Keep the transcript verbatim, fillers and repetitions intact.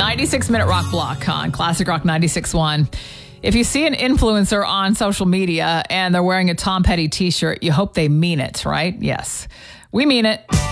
ninety-six minute rock block on Classic Rock ninety-six point one. If you see an influencer on social media and they're wearing a Tom Petty t-shirt, you hope they mean it, right? Yes, we mean it.